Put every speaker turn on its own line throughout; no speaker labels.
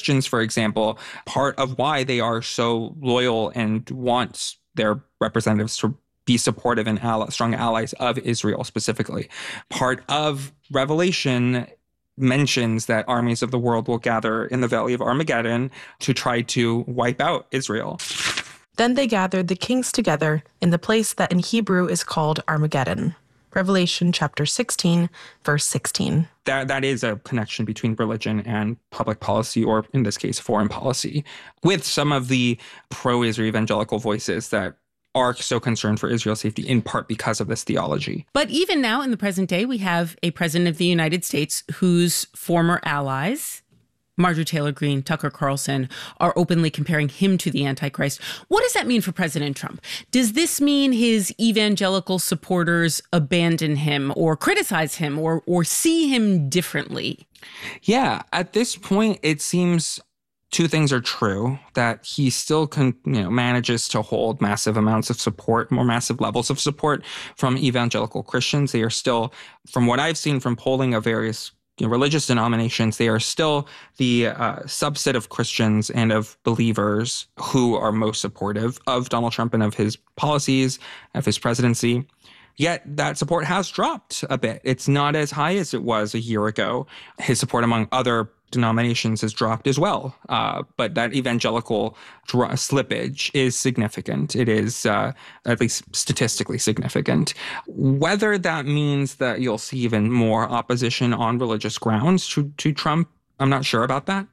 Christians, for example, part of why they are so loyal and want their representatives to be supportive and strong allies of Israel specifically. Part of Revelation mentions that armies of the world will gather in the Valley of Armageddon to try to wipe out Israel.
Then they gathered the kings together in the place that in Hebrew is called Armageddon. Revelation chapter 16, verse 16.
That is a connection between religion and public policy, or in this case, foreign policy, with some of the pro-Israel evangelical voices that are so concerned for Israel's safety, in part because of this theology.
But even now in the present day, we have a president of the United States whose former allies, Marjorie Taylor Greene, Tucker Carlson, are openly comparing him to the Antichrist. What does that mean for President Trump? Does this mean his evangelical supporters abandon him or criticize him or see him differently?
Yeah, at this point, it seems two things are true, that he still manages to hold massive amounts of support, more massive levels of support from evangelical Christians. They are still, from what I've seen from polling of various religious denominations, they are still the subset of Christians and of believers who are most supportive of Donald Trump and of his policies, of his presidency. Yet that support has dropped a bit. It's not as high as it was a year ago. His support among other denominations has dropped as well. But that evangelical slippage is significant. It is at least statistically significant. Whether that means that you'll see even more opposition on religious grounds to Trump, I'm not sure about that.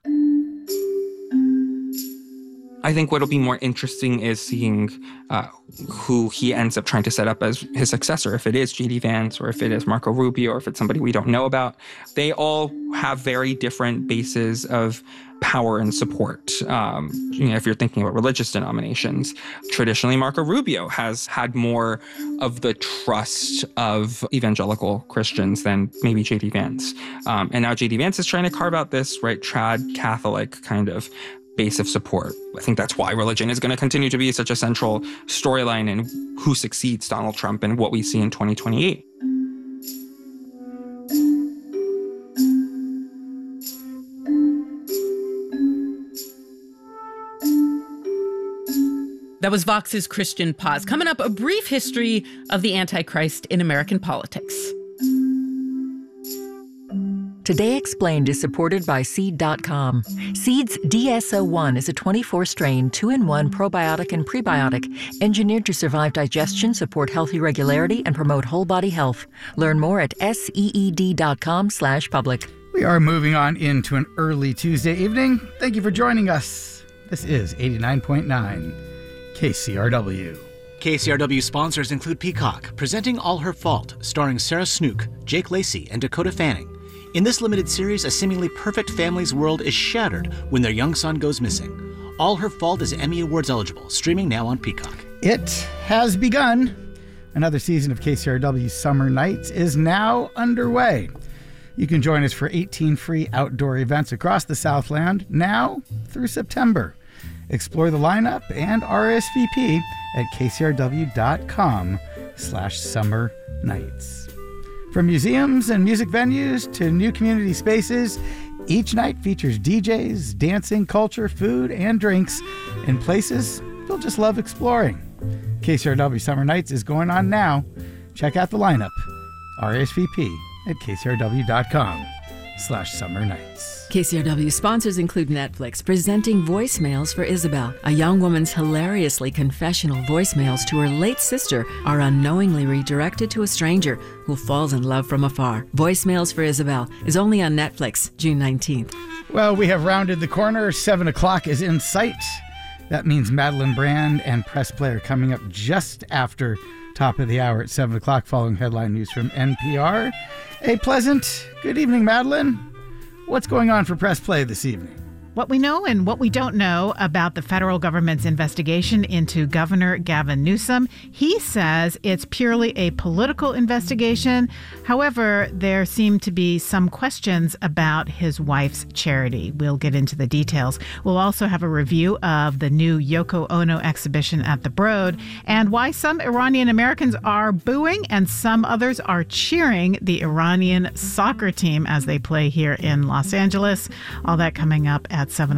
I think what'll be more interesting is seeing who he ends up trying to set up as his successor, if it is J.D. Vance or if it is Marco Rubio or if it's somebody we don't know about. They all have very different bases of power and support. If you're thinking about religious denominations, traditionally Marco Rubio has had more of the trust of evangelical Christians than maybe J.D. Vance. And now J.D. Vance is trying to carve out this trad Catholic kind of base of support. I think that's why religion is going to continue to be such a central storyline in who succeeds Donald Trump and what we see in 2028.
That was Vox's Christian Paz. Coming up, a brief history of the Antichrist in American politics.
Today Explained is supported by Seed.com. Seed's DSO1 is a 24-strain, 2-in-1 probiotic and prebiotic engineered to survive digestion, support healthy regularity, and promote whole body health. Learn more at seed.com/public.
We are moving on into an early Tuesday evening. Thank you for joining us. This is 89.9 KCRW.
KCRW sponsors include Peacock, presenting All Her Fault, starring Sarah Snook, Jake Lacey, and Dakota Fanning. In this limited series, a seemingly perfect family's world is shattered when their young son goes missing. All Her Fault is Emmy Awards eligible, streaming now on Peacock.
It has begun. Another season of KCRW Summer Nights is now underway. You can join us for 18 free outdoor events across the Southland now through September. Explore the lineup and RSVP at kcrw.com/summer nights. From museums and music venues to new community spaces, each night features DJs, dancing, culture, food, and drinks in places you'll just love exploring. KCRW Summer Nights is going on now. Check out the lineup. RSVP at kcrw.com/summer nights.
KCRW sponsors include Netflix, presenting Voicemails for Isabel. A young woman's hilariously confessional voicemails to her late sister are unknowingly redirected to a stranger who falls in love from afar. Voicemails for Isabel is only on Netflix, June 19th.
Well, we have rounded the corner. 7 o'clock is in sight. That means Madeline Brand and Press Play are coming up just after top of the hour at 7 o'clock following headline news from NPR. A pleasant good evening, Madeline. What's going on for Press Play this evening?
What we know and what we don't know about the federal government's investigation into Governor Gavin Newsom. He says it's purely a political investigation. However, there seem to be some questions about his wife's charity. We'll get into the details. We'll also have a review of the new Yoko Ono exhibition at the Broad and why some Iranian Americans are booing and some others are cheering the Iranian soccer team as they play here in Los Angeles. All that coming up at 7